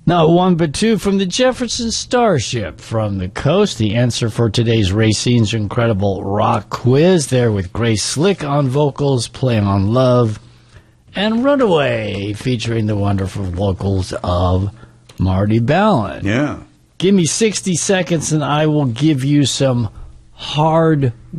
Not one, but two from the Jefferson Starship from the coast. The answer for today's Racine's Incredible Rock Quiz there with Grace Slick on vocals, Play on Love, and Runaway featuring the wonderful vocals of Marty Balin. Yeah. Give me 60 seconds and I will give you some hard